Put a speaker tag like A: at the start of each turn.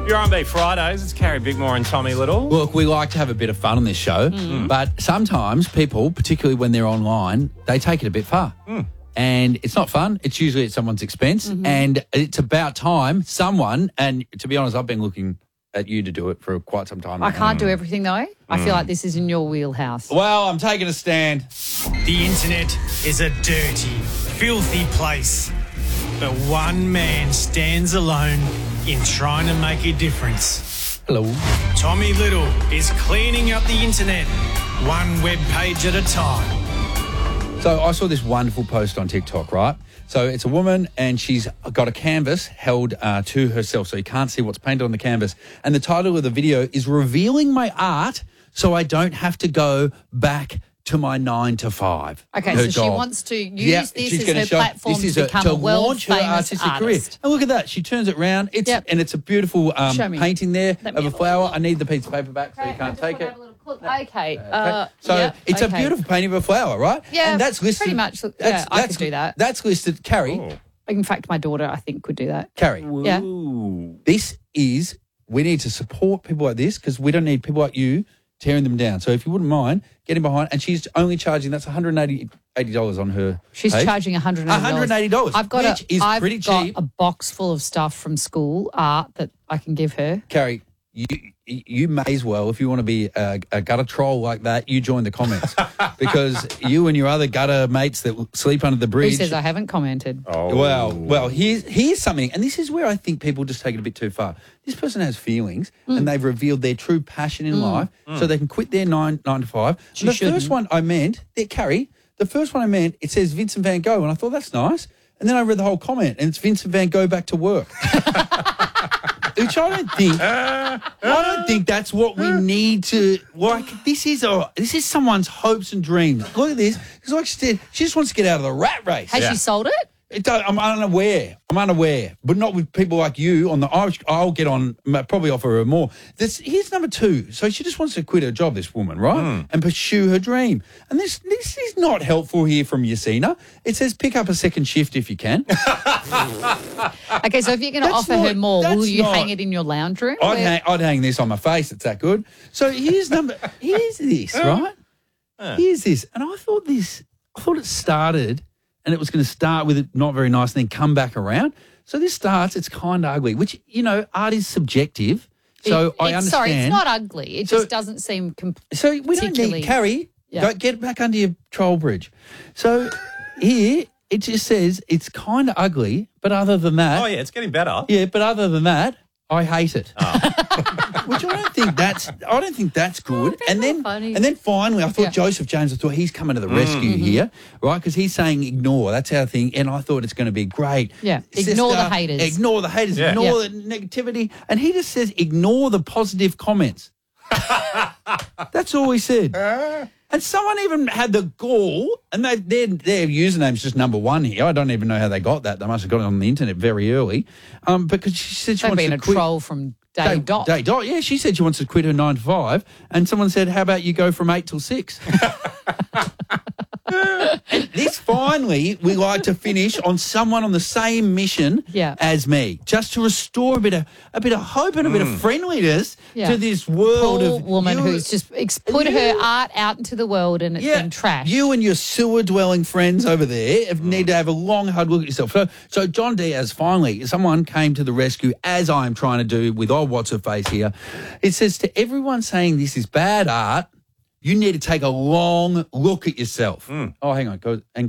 A: Your R&B Fridays, it's Carrie Bickmore and Tommy Little.
B: Look, we like to have a bit of fun on this show, but sometimes people, particularly when they're online, they take it a bit far. And it's not fun. It's usually at someone's expense. And it's about time someone, and to be honest, I've been looking at you to do it for quite some time now.
C: I can't do everything, though. I feel like this is in your wheelhouse.
B: Well, I'm taking a stand.
D: The internet is a dirty, filthy place. But one man stands alone in trying to make a difference.
B: Hello.
D: Tommy Little is cleaning up the internet, one web page at a time.
B: So I saw this wonderful post on TikTok, right? So it's a woman and she's got a canvas held to herself so you can't see what's painted on the canvas. And the title of the video is Revealing My Art So I Don't Have to Go Back to My 9 to 5.
C: Okay,
B: her
C: so she
B: job.
C: wants to use this
B: she's
C: as
B: gonna
C: her
B: show-
C: platform
B: this is
C: to become a
B: launch her
C: world-famous
B: artistic career.
C: artist.
B: And look at that. She turns it round. It's
C: Yep.
B: and it's a beautiful
C: Show me.
B: painting there
C: Let me
B: of a
C: have a
B: flower.
C: look.
B: I need the piece of paper back so you can't take it.
C: Okay.
B: So
C: yeah,
B: it's a
C: okay.
B: beautiful painting of a flower, right?
C: Yeah,
B: and that's listed.
C: pretty much. Yeah, I could do that.
B: That's listed. Carrie,
C: In fact, my daughter, I think, could do that.
B: Carrie.
C: Yeah.
B: This is, we need to support people like this because we don't need people like you tearing them down. So if you wouldn't mind getting behind, and she's only charging, that's $180 on her
C: She's
B: page.
C: charging $180.
B: $180,
C: I've got
B: which is pretty
C: got
B: cheap.
C: a box full of stuff from school, art that I can give her.
B: Carrie, you may as well, if you want to be a gutter troll like that, you join the comments because you and your other gutter mates that sleep under the
C: Who
B: bridge.
C: says I haven't commented?
B: Well, here's something, and this is where I think people just take it a bit too far. This person has feelings, and they've revealed their true passion in life, so they can quit their 9 to 5.
C: She
B: The
C: shouldn't.
B: first one I meant, Carrie, the first one I meant, it says Vincent van Gogh, and I thought that's nice. And then I read the whole comment, and it's Vincent van Gogh back to work. Which I don't think that's what we need to like. This is someone's hopes and dreams. Look at this, because like she said, she just wants to get out of the rat race.
C: Has she sold it?
B: I'm unaware, but not with people like you on the Irish. I'll get on, probably offer her more. Here's number 2. So she just wants to quit her job, this woman, right? And pursue her dream. And this is not helpful here from Yasina. It says pick up a second shift if you can.
C: Okay, so if you're going to offer her more, will you hang it in your lounge room?
B: I'd hang this on my face. It's that good. So here's this, right? Here's this. And I thought it started, and it was going to start with it not very nice and then come back around. So this starts, it's kind of ugly, which, art is subjective. So I understand.
C: Sorry, it's not ugly. It just doesn't seem
B: So we don't need, Carrie, go get back under your troll bridge. So here, it just says it's kind of ugly, but other than that.
A: Oh, yeah, it's getting better.
B: Yeah, but other than that, I hate it. Which I don't think that's good.
C: that's not funny.
B: And then finally, I thought Joseph James, I thought he's coming to the rescue here, right? Because he's saying ignore. That's our thing. And I thought it's going to be great.
C: Yeah, ignore the haters.
B: Ignore the haters.
A: Yeah.
B: Ignore the negativity. And he just says ignore the positive comments. That's all he said. And someone even had the gall, and their username's just number 1 here. I don't even know how they got that. They must have got it on the internet very early. Because she said she wants
C: being
B: to
C: a
B: quit.
C: troll from Day Dot.
B: Day Dot, yeah. She said she wants to quit her 9 to 5, and someone said, how about you go from 8 till 6? This finally, we like to finish on someone on the same mission as me, just to restore a bit of hope and a bit of friendliness to this world
C: Poor
B: of
C: woman who's just put her art out into the world and it's been trashed.
B: You and your sewer-dwelling friends over there need to have a long, hard look at yourself. So John Diaz, finally, someone came to the rescue, as I am trying to do with what's her face here. It says to everyone saying this is bad art, you need to take a long look at yourself. Oh, hang on. Go and